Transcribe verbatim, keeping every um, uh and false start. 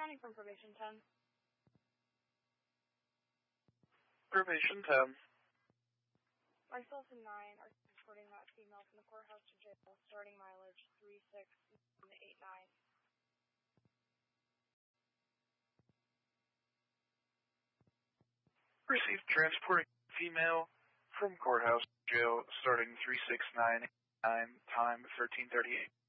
Responding from Probation ten. Probation ten. Myself and nine are transporting that female from the courthouse to jail, starting mileage three six eight nine. Received transporting female from courthouse to jail, starting three six nine nine, time thirteen thirty-eight.